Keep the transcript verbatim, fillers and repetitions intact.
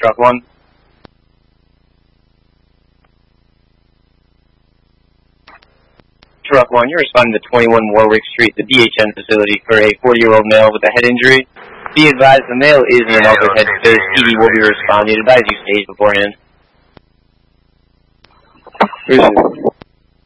Truck one. Truck one, you're responding to twenty-one Warwick Street, the D H N facility, for a forty-year-old male with a head injury. Be advised the male is in an altered head space. P D will be responding. Advise you stage beforehand. Appreciate it.